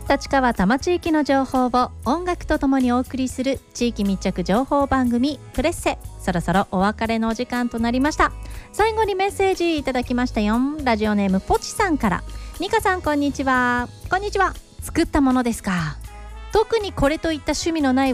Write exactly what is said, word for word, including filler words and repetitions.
立川多摩地域の情報を音楽とともにお送りする地域密着情報番組プレッセ。そろそろお別れのお時間となりました。最後にメッセージいただきましたよ。ラジオネームポチさんから。ニカさんこんにちは。こんにちは。作ったものですか。特にこれといった趣味のない